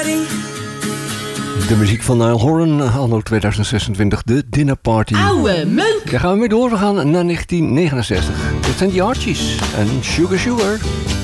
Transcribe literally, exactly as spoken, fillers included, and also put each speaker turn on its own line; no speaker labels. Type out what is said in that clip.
De muziek van Niall Horan, anno tweeduizend zesentwintig, de Dinner Party.
Ouwe meuk!
Daar gaan we mee door, we gaan naar negentien negenenzestig. Dit zijn de Archies en Sugar Sugar.